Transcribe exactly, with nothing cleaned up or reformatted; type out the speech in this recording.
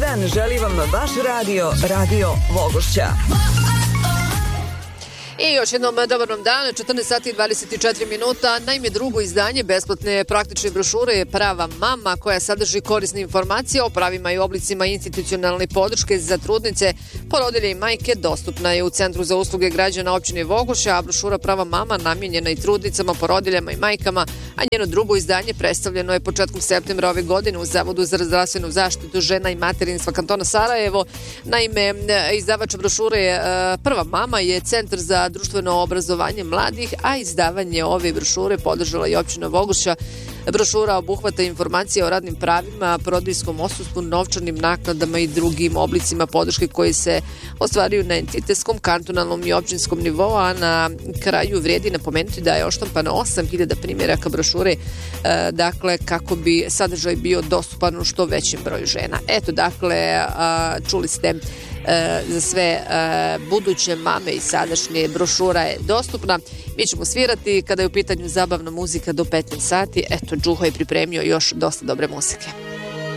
dan želi vam vaš radio, Radio Vogošća. I još jednom dobar vam dan, četrnaest sati i dvadeset četiri minuta. Naime, drugo izdanje besplatne praktične brošure je Prava mama, koja sadrži korisne informacije o pravima i oblicima institucionalne podrške za trudnice, porodilje i majke. Dostupna je u Centru za usluge građana općine Vogošća, a brošura Prava mama namijenjena i trudnicama, porodiljama i majkama, a njeno drugo izdanje predstavljeno je početkom septembra ove godine u Zavodu za zdravstvenu zaštitu žena i materinstva kantona Sarajevo. Naime, izdavač brošure Prva mama je Centar za društveno obrazovanje mladih, a izdavanje ove brošure podržala i općina Vogošća. Brošura obuhvata informacije o radnim pravima, porodiljskom odsustvu, novčanim naknadama i drugim oblicima podrške koji se ostvaruju na entitetskom, kantonalnom i općinskom nivou, a na kraju vrijedi napomenuti da je oštampano osam hiljada primjeraka brošure, e, dakle kako bi sadržaj bio dostupan u što većem broju žena. Eto, dakle, a, čuli ste E, za sve e, buduće mame i sadašnje, brošura je dostupna. Mi ćemo svirati kada je u pitanju zabavna muzika do petnaest sati. Eto, Džuho je pripremio još dosta dobre muzike.